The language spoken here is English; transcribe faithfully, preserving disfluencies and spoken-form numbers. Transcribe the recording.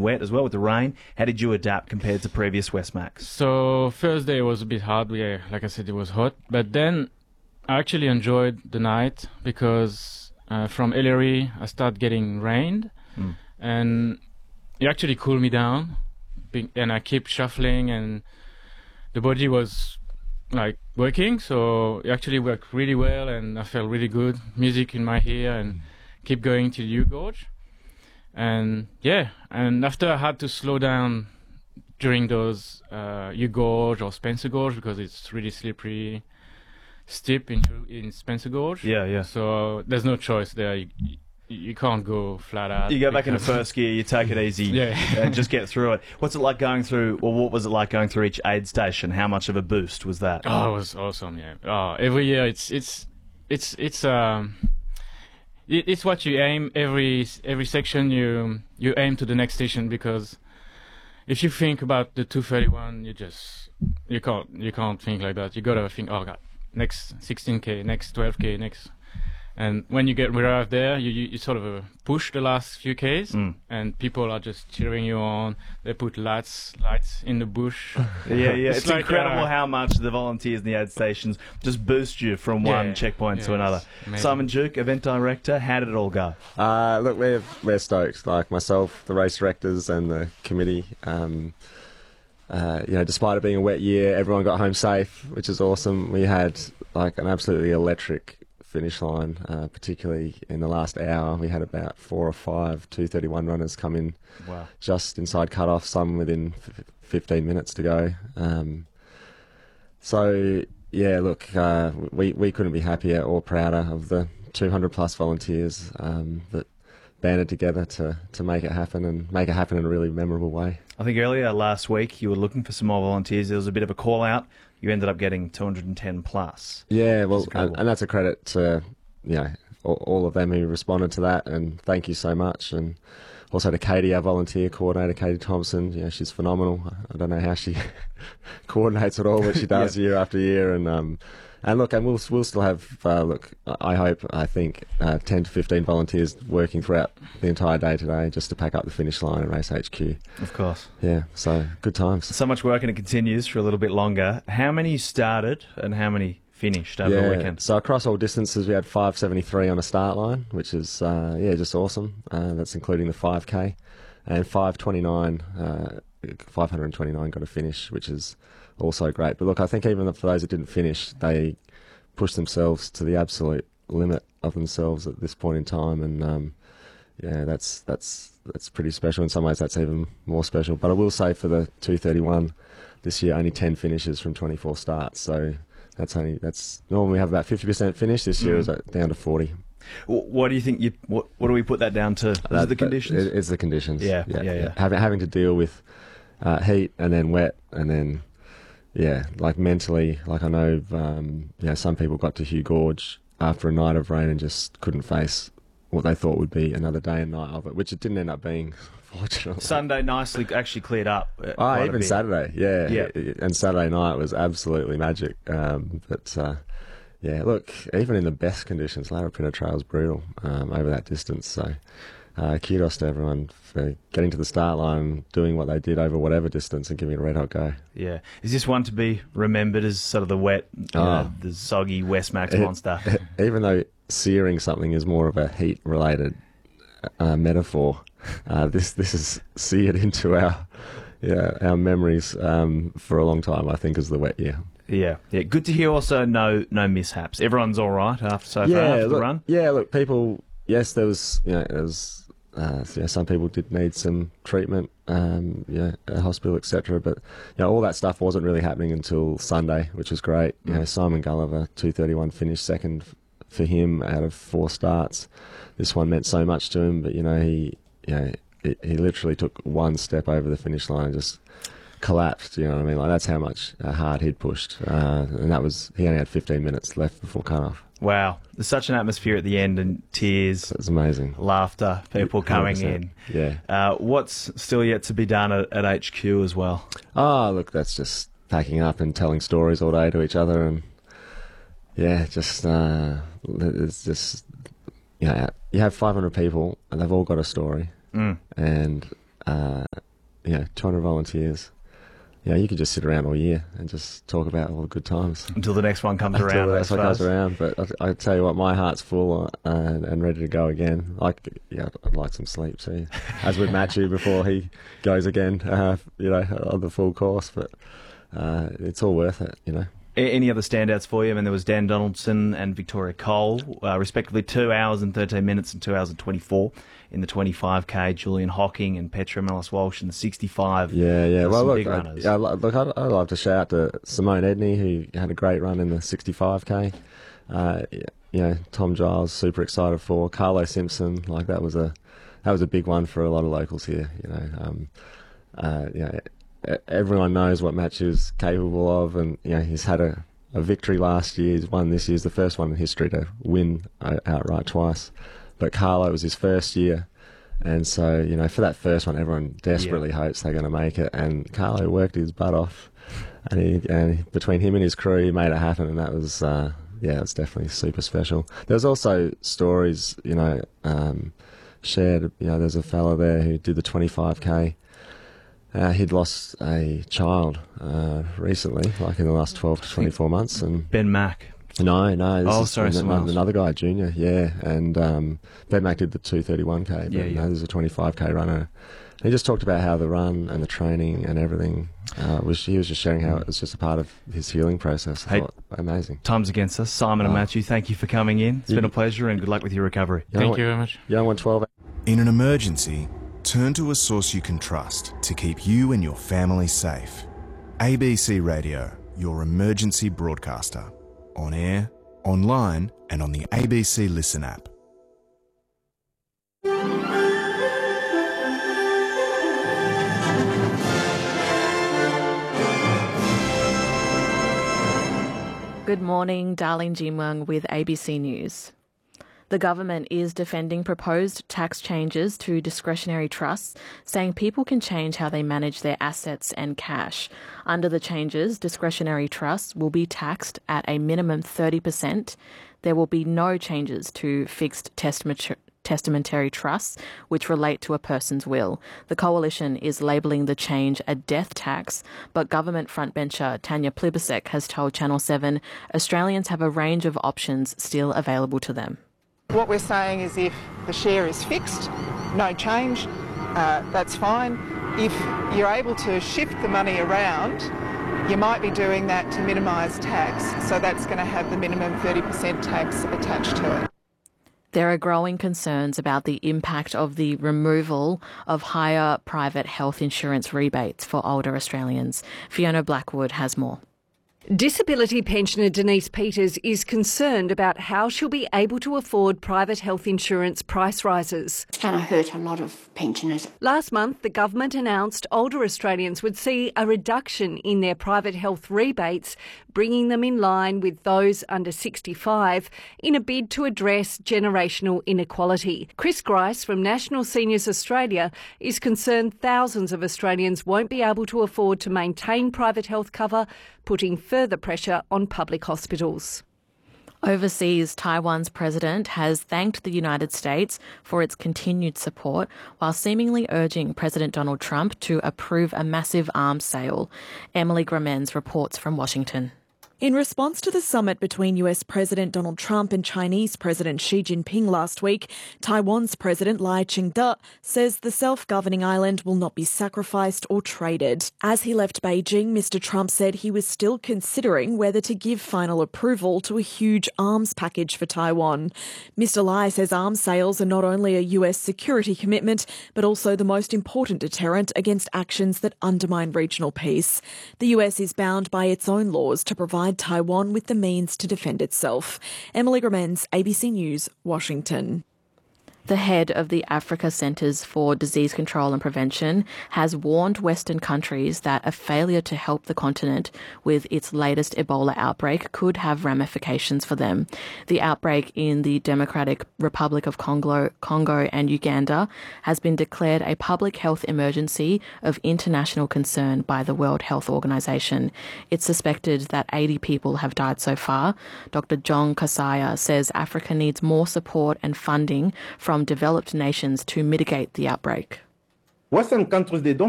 and wet as well with the rain. How did you adapt compared to previous Westmacs? So first day was a bit hard. We, like I said, it was hot. But then I actually enjoyed the night because uh, from Hillary I started getting rained, mm. and it actually cooled me down. And I keep shuffling, and the body was like working, so it actually worked really well, and I felt really good. Music in my ear, and keep going to U Gorge. And yeah, and after I had to slow down during those uh, U Gorge or Spencer Gorge because it's really slippery, steep in in Spencer Gorge. Yeah, yeah. So there's no choice there. You, you can't go flat out. You go back into first gear, you take it easy, yeah. and just get through it. What's it like going through, or what was it like going through each aid station? How much of a boost was that? Oh, it was awesome, yeah. Oh, every year it's it's it's it's um it, it's what you aim every every section you you aim to the next station, because if you think about the two thirty-one, you just you can't you can't think like that. You gotta think, oh god, next sixteen K, next twelve K, next. And when you get arrived there, you, you, you sort of uh, push the last few Ks, mm. and people are just cheering you on. They put lights lights in the bush. yeah, yeah. It's, it's like, incredible uh, how much the volunteers in the aid stations just boost you from yeah, one checkpoint yeah, to another. Simon Duke, event director, how did it all go? Uh, look, we're, we're stoked. Like myself, the race directors and the committee. Um, uh, you know, despite it being a wet year, everyone got home safe, which is awesome. We had like an absolutely electric finish line, uh, particularly in the last hour. We had about four or five two thirty-one runners come in. Wow. Just inside cut-off, some within f- fifteen minutes to go. Um, so, yeah, look, uh, we, we couldn't be happier or prouder of the two hundred plus volunteers um, that banded together to, to make it happen, and make it happen in a really memorable way. I think earlier last week you were looking for some more volunteers. There was a bit of a call-out. You ended up getting two hundred ten plus. Yeah, well, and, and that's a credit to, you know, all, all of them who responded to that, and thank you so much. And also to Katie, our volunteer coordinator, Katie Thompson. You know, she's phenomenal. I don't know how she coordinates it all, but she does yeah. year after year. And um, and look, and we'll we'll still have uh, look. I hope, I think, uh, ten to fifteen volunteers working throughout the entire day today just to pack up the finish line and race H Q. Of course. Yeah. So good times. So much work, and it continues for a little bit longer. How many started and how many finished over yeah, the weekend? So across all distances, we had five seventy-three on the start line, which is uh, yeah, just awesome. Uh, that's including the five K, and five twenty-nine, uh, five twenty-nine got a finish, which is also great. But look, I think even for those that didn't finish, they pushed themselves to the absolute limit of themselves at this point in time, and um, yeah, that's that's that's pretty special. In some ways, that's even more special. But I will say for the two thirty-one this year, only ten finishes from twenty-four starts. So that's only that's normally we have about fifty percent finish. This year mm. is down to forty. What do you think? You what? What do we put that down to? Is that, it the conditions? It's the conditions. Yeah, yeah, yeah. yeah. Having having to deal with uh, heat and then wet and then. Yeah, like mentally, like I know, um, you know, some people got to Hugh Gorge after a night of rain and just couldn't face what they thought would be another day and night of it, which it didn't end up being, fortunately. Sunday nicely actually cleared up. Oh, even Saturday, yeah. yeah. And Saturday night was absolutely magic. Um, but, uh, yeah, look, even in the best conditions, Larapinta Trail's brutal um, over that distance, so... Uh, kudos to everyone for getting to the start line, doing what they did over whatever distance and giving it a red hot go. Yeah. Is this one to be remembered as sort of the wet, oh. uh, the soggy Westmacs it, monster? It, even though searing something is more of a heat-related uh, metaphor, uh, this this is seared into our yeah our memories um, for a long time, I think, as the wet year. Yeah, yeah. Good to hear also no no mishaps. Everyone's all right after so yeah, far after look, the run? Yeah, look, people... Yes, there was, you know, there was... Uh, so, yeah, some people did need some treatment, um, yeah, at hospital, et cetera. But you know, all that stuff wasn't really happening until Sunday, which was great. You know, Simon Gulliver, two thirty-one finished second f- for him out of four starts. This one meant so much to him, but you know, he, you know, he, he literally took one step over the finish line and just collapsed. You know what I mean? Like that's how much uh, hard he'd pushed, uh, and that was he only had fifteen minutes left before cut-off. Wow. There's such an atmosphere at the end, and tears. It's amazing. Laughter, people coming one hundred percent. In. Yeah. Uh, what's still yet to be done at, at H Q as well? Oh, look, that's just packing up and telling stories all day to each other, and yeah, just, uh, it's just, you know, you have five hundred people, and they've all got a story, mm. and uh, you know, two hundred volunteers. Yeah, you could just sit around all year and just talk about all the good times. Until the next one comes Until around. the next one comes around. But I, I tell you what, my heart's full uh, and, and ready to go again. Like, yeah, I'd like some sleep too, as with Matthew before he goes again, uh, you know, on the full course. But uh, it's all worth it, you know. Any other standouts for you? I mean, there was Dan Donaldson and Victoria Cole, uh, respectively two hours and thirteen minutes and two hours and twenty-four in the twenty-five K. Julian Hocking and Petra Mellis Walsh in the sixty-five. Yeah, yeah. Well, look, big I, runners. yeah, look, I'd, I'd love to shout out to Simone Edney, who had a great run in the sixty-five K. Uh, you know, Tom Giles, super excited for. Carlo Simpson, like that was a that was a big one for a lot of locals here. You know, um, uh, you know. Everyone knows what Matthew's capable of, and you know he's had a, a victory last year. He's won this year. He's the first one in history to win outright twice. But Carlo was his first year, and so you know for that first one, everyone desperately yeah. hopes they're going to make it. And Carlo worked his butt off, and, he, and between him and his crew, he made it happen. And that was uh, yeah, it's definitely super special. There's also stories, you know, um, shared. You know, there's a fella there who did the twenty-five K. Uh, he'd lost a child uh, recently, like in the last twelve to twenty-four months. And Ben Mack. No, no. This oh, is sorry, another, another guy, Junior, yeah. And um, Ben Mack did the two thirty-one K, but yeah, yeah. no, there's a twenty-five K runner. And he just talked about how the run and the training and everything, uh, was he was just sharing how it was just a part of his healing process. I hey, thought, amazing. Time's against us. Simon oh. and Matthew, thank you for coming in. It's you, been a pleasure and good luck with your recovery. Thank you very much. Young one twelve. In an emergency, turn to a source you can trust to keep you and your family safe. A B C Radio, your emergency broadcaster. On air, online, and on the A B C Listen app. Good morning, Darlene Jimwang with A B C News. The government is defending proposed tax changes to discretionary trusts, saying people can change how they manage their assets and cash. Under the changes, discretionary trusts will be taxed at a minimum thirty percent. There will be no changes to fixed testament- testamentary trusts, which relate to a person's will. The coalition is labelling the change a death tax, but government frontbencher Tanya Plibersek has told Channel seven Australians have a range of options still available to them. What we're saying is if the share is fixed, no change, uh, that's fine. If you're able to shift the money around, you might be doing that to minimise tax, so that's going to have the minimum thirty percent tax attached to it. There are growing concerns about the impact of the removal of higher private health insurance rebates for older Australians. Fiona Blackwood has more. Disability pensioner Denise Peters is concerned about how she'll be able to afford private health insurance price rises. It's going to hurt a lot of pensioners. Last month, the government announced older Australians would see a reduction in their private health rebates, bringing them in line with those under sixty-five in a bid to address generational inequality. Chris Grice from National Seniors Australia is concerned thousands of Australians won't be able to afford to maintain private health cover, putting further pressure on public hospitals. Overseas, Taiwan's president has thanked the United States for its continued support while seemingly urging President Donald Trump to approve a massive arms sale. Emily Gramens reports from Washington. In response to the summit between U S President Donald Trump and Chinese President Xi Jinping last week, Taiwan's President Lai Ching-te says the self-governing island will not be sacrificed or traded. As he left Beijing, Mister Trump said he was still considering whether to give final approval to a huge arms package for Taiwan. Mister Lai says arms sales are not only a U S security commitment, but also the most important deterrent against actions that undermine regional peace. The U S is bound by its own laws to provide Taiwan with the means to defend itself. Emily Gramens, A B C News, Washington. The head of the Africa Centres for Disease Control and Prevention has warned Western countries that a failure to help the continent with its latest Ebola outbreak could have ramifications for them. The outbreak in the Democratic Republic of Congo, Congo and Uganda has been declared a public health emergency of international concern by the World Health Organization. It's suspected that eighty people have died so far. Doctor John Kasaya says Africa needs more support and funding from developed nations to mitigate the outbreak. Western countries, they don't